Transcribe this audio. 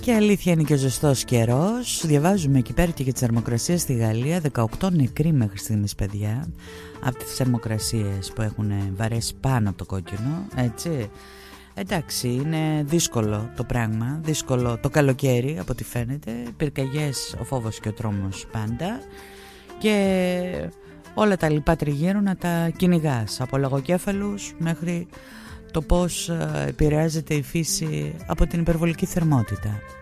Και αλήθεια είναι και ο ζεστός καιρός. Διαβάζουμε εκεί πέρα και για τις θερμοκρασίες στη Γαλλία. 18 νεκροί μέχρι στιγμής, παιδιά, από τις θερμοκρασίες που έχουν βαρέσει πάνω από το κόκκινο, έτσι. Εντάξει, είναι δύσκολο το πράγμα, δύσκολο το καλοκαίρι από ό,τι φαίνεται. Πυρκαγιές, ο φόβος και ο τρόμος πάντα. Και όλα τα λοιπά τριγύρω να τα κυνηγάς, από λαγοκέφαλους μέχρι το πώς επηρεάζεται η φύση από την υπερβολική θερμότητα.